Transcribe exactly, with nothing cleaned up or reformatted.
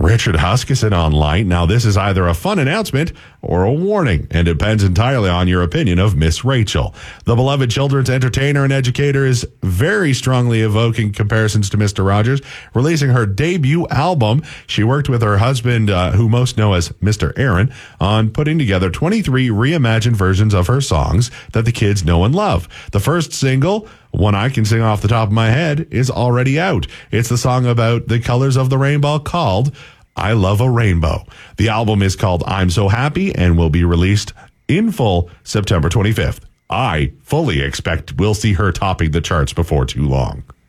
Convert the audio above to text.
Richard Huskisson on Light. Now, this is either a fun announcement or a warning, and depends entirely on your opinion of Miss Rachel. The beloved children's entertainer and educator is very strongly evoking comparisons to Mister Rogers. Releasing her debut album, she worked with her husband, uh, who most know as Mister Aaron, on putting together twenty-three reimagined versions of her songs that the kids know and love. The first single, one I can sing off the top of my head, is already out. It's the song about the colors of the rainbow called I Love a Rainbow. The album is called I'm So Happy and will be released in full September twenty-fifth. I fully expect we'll see her topping the charts before too long.